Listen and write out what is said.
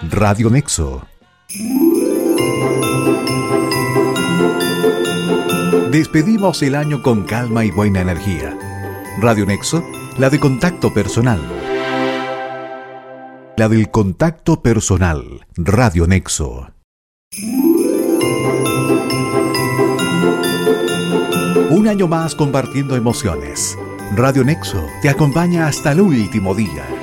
Radio Nexo. Despedimos el año con calma y buena energía. Radio Nexo, la de contacto personal. La del contacto personal. Radio Nexo. Un año más compartiendo emociones. Radio Nexo te acompaña hasta el último día.